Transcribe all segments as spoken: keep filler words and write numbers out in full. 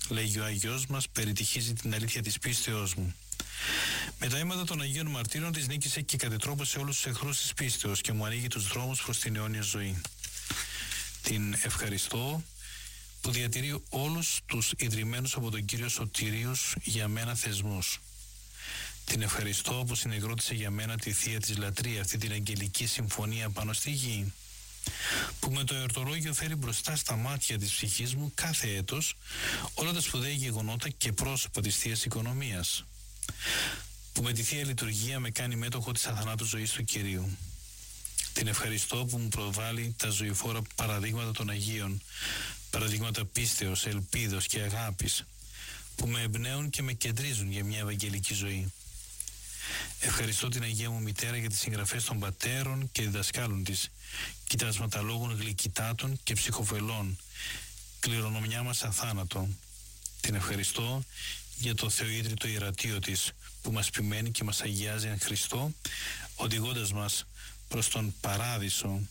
λέγει ο Άγιος μας, περιτυχίζει την αλήθεια της πίστεώς μου. Με τα αίματα των Αγίων Μαρτύρων της νίκησε και κατετρόπωσε όλους τους εχθρούς της πίστεως και μου ανοίγει τους δρόμους προς την αιώνια ζωή. Την ευχαριστώ που διατηρεί όλους τους ιδρυμένους από τον Κύριο Σωτηρίους για μένα θεσμούς. Την ευχαριστώ που συνεγρότησε για μένα τη Θεία της Λατρεία, αυτή την αγγελική συμφωνία πάνω στη γη, που με το εορτολόγιο φέρει μπροστά στα μάτια της ψυχής μου κάθε έτος όλα τα σπουδαία γεγονότα και πρόσωπα της Θείας Οικονομίας, που με τη Θεία Λειτουργία με κάνει μέτοχο της αθανάτου ζωής του Κυρίου. Την ευχαριστώ που μου προβάλλει τα ζωηφόρα παραδείγματα των Αγίων, παραδείγματα πίστεως, ελπίδος και αγάπης, που με εμπνέουν και με κεντρίζουν για μια ευαγγελική ζωή. Ευχαριστώ την Αγία μου Μητέρα για τις συγγραφές των πατέρων και διδασκάλων της, κοιτάσματα λόγων γλυκυτάτων και ψυχοφελών, κληρονομιά μας αθάνατο. Την ευχαριστώ για το θεοίδρυτο ιερατείο της, που μας ποιμένει και μας αγιάζει εν Χριστώ, οδηγώντας μας προς τον παράδεισο.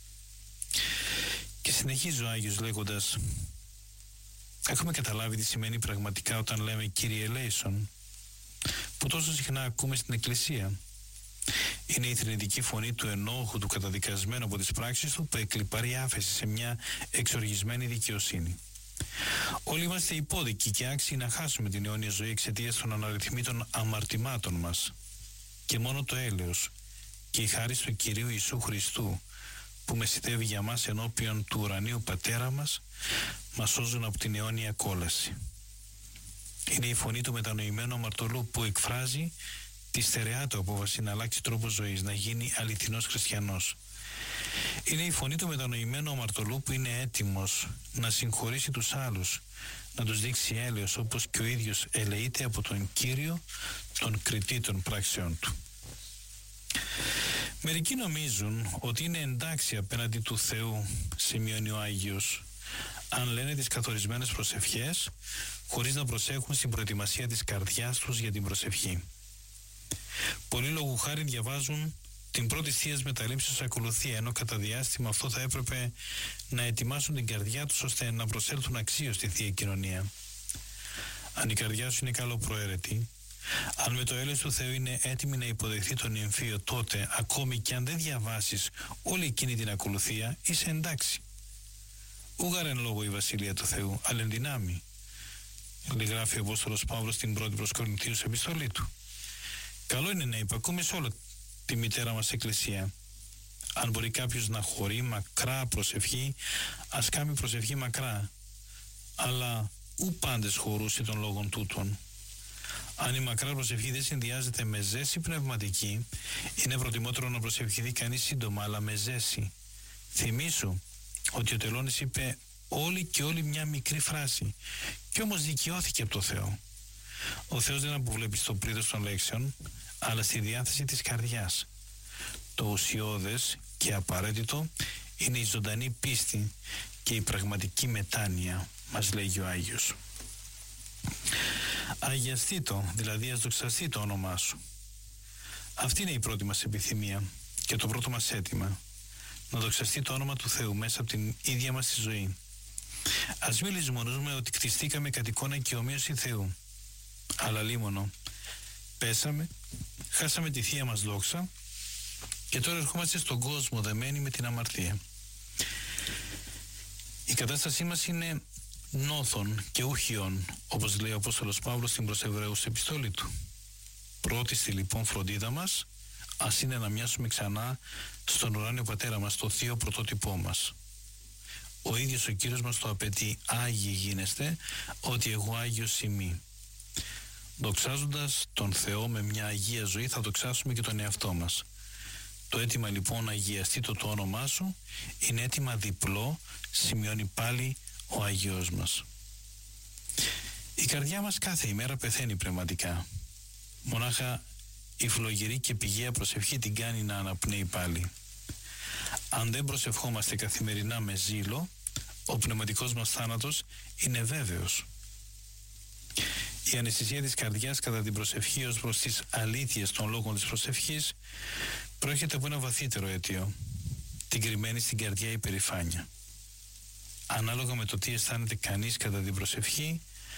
Και συνεχίζει ο Άγιος λέγοντας: έχουμε καταλάβει τι σημαίνει πραγματικά όταν λέμε Κύριε ελέησον, που τόσο συχνά ακούμε στην Εκκλησία. Είναι η θρηνητική φωνή του ενόχου, του καταδικασμένου από τις πράξεις του, που εκλιπαρεί άφεση σε μια εξοργισμένη δικαιοσύνη. Όλοι είμαστε υπόδικοι και άξιοι να χάσουμε την αιώνια ζωή εξαιτίας των αναριθμήτων αμαρτημάτων μας. Και μόνο το έλεος και η χάρις του Κυρίου Ιησού Χριστού, που μεσητεύει για μας ενώπιον του ουρανίου Πατέρα μας, μας σώζουν από την αιώνια κόλαση. Είναι η φωνή του μετανοημένου αμαρτωλού που εκφράζει τη στερεά του απόφαση να αλλάξει τρόπο ζωής, να γίνει αληθινός χριστιανός. Είναι η φωνή του μετανοημένου αμαρτωλού που είναι έτοιμος να συγχωρήσει τους άλλους, να τους δείξει έλεος, όπως και ο ίδιος ελεείται από τον Κύριο, τον κριτή των πράξεων του. Μερικοί νομίζουν ότι είναι εντάξει απέναντι του Θεού, σημειώνει ο Άγιος, αν λένε τις καθορισμένες προσευχές χωρίς να προσέχουν στην προετοιμασία της καρδιάς τους για την προσευχή. Πολλοί λόγου χάρη διαβάζουν την πρώτη θείας μεταλήψεως ακολουθία, ενώ κατά διάστημα αυτό θα έπρεπε να ετοιμάσουν την καρδιά τους ώστε να προσέλθουν αξίως στη Θεία Κοινωνία. Αν η καρδιά σου είναι καλοπροαίρετη, αν με το έλεος του Θεού είναι έτοιμη να υποδεχθεί τον νυμφίο, τότε ακόμη και αν δεν διαβάσεις όλη εκείνη την ακολουθία, είσαι εντάξει. Ούγαρ εν λόγω η Βασιλεία του Θεού, αλλά εν δυνάμει, γράφει ο Απόστολος Παύλος στην πρώτη προς Κορινθίους επιστολή του. Καλό είναι να υπακούμε σε όλο τη μητέρα μας Εκκλησία. Αν μπορεί κάποιος να χωρεί μακρά προσευχή, ας κάνει προσευχή μακρά, αλλά ου πάντες χωρούσε των λόγων τούτων. Αν η μακρά προσευχή δεν συνδυάζεται με ζέση πνευματική, είναι προτιμότερο να προσευχηθεί κανείς σύντομα, αλλά με ζέση. Θυμήσου ότι ο Τελώνης είπε όλη και όλη μια μικρή φράση, και όμως δικαιώθηκε από το Θεό. Ο Θεός δεν αποβλέπει στο πλήθος των λέξεων, αλλά στη διάθεση της καρδιάς. Το ουσιώδες και απαραίτητο είναι η ζωντανή πίστη και η πραγματική μετάνοια, μας λέγει ο Άγιος. Αγιαστεί το, δηλαδή ας δοξαστεί το όνομά σου. Αυτή είναι η πρώτη μας επιθυμία και το πρώτο μας αίτημα, να δοξαστεί το όνομα του Θεού μέσα από την ίδια μας τη ζωή. Ας μην λησμονούμε ότι κτιστήκαμε κατ' εικόνα και ομοίωση Θεού, αλλά λίμωνο πέσαμε, χάσαμε τη Θεία μας δόξα και τώρα ερχόμαστε στον κόσμο δεμένοι με την αμαρτία. Η κατάστασή μας είναι νόθων και ούχιον, όπως λέει ο Απόστολος Παύλος στην προς Εβραίους επιστολή του. Πρώτη στη λοιπόν φροντίδα μας ας είναι να μοιάσουμε ξανά στον ουράνιο Πατέρα μας, το θείο πρωτότυπό μας. Ο ίδιος ο Κύριος μας το απαιτεί, Άγιοι γίνεστε, ότι εγώ Άγιος είμαι. Δοξάζοντας τον Θεό με μια αγία ζωή θα δοξάσουμε και τον εαυτό μας. Το αίτημα λοιπόν να αγιαστεί το, το όνομά σου είναι αίτημα διπλό, σημειώνει πάλι ο Άγιος μας. Η καρδιά μας κάθε ημέρα πεθαίνει πνευματικά. Μονάχα η φλογερή και πηγαία προσευχή την κάνει να αναπνέει πάλι. Αν δεν προσευχόμαστε καθημερινά με ζήλο, ο πνευματικός μας θάνατος είναι βέβαιος. Η αναισθησία της καρδιάς κατά την προσευχή ως προς τις αλήθειες των λόγων της προσευχής προέρχεται από ένα βαθύτερο αίτιο, την κρυμμένη στην καρδιά υπερηφάνεια. Ανάλογα με το τι αισθάνεται κανείς κατά την προσευχή,